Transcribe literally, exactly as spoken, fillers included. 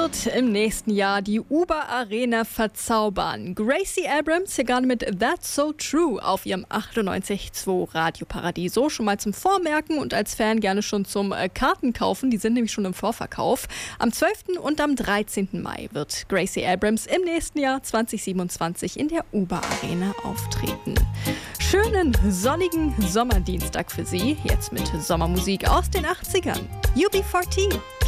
wird im nächsten Jahr die Uber Arena verzaubern. Gracie Abrams hier gerade mit That's So True auf ihrem achtundneunzig Komma zwei Radio Paradiso. Schon mal zum Vormerken und als Fan gerne schon zum äh, Karten kaufen. Die sind nämlich schon im Vorverkauf. Am zwölften und am dreizehnten Mai wird Gracie Abrams im nächsten Jahr zwanzig siebenundzwanzig in der Uber Arena auftreten. Schönen sonnigen Sommerdienstag für Sie. Jetzt mit Sommermusik aus den achtzigern. U B vierzehn.